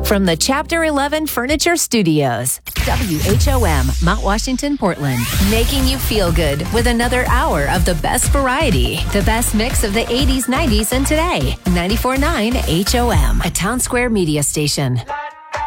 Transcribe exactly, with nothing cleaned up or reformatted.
From the Chapter eleven Furniture Studios, W H O M, Mount Washington, Portland. Making you feel good with another hour of the best variety. The best mix of the eighties, nineties, and today. ninety-four point nine H O M, a Town Square media station.